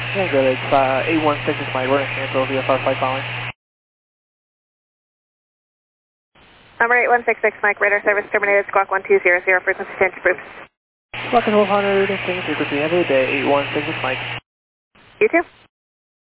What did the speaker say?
Yeah, good. It's 816 is Mike. We're going to cancel VFR flight following. Number 8166 Mike, radar service terminated, squawk 1200, frequency change approved. Squawk 1200, change frequency. Have a good day. 816 is Mike. You too.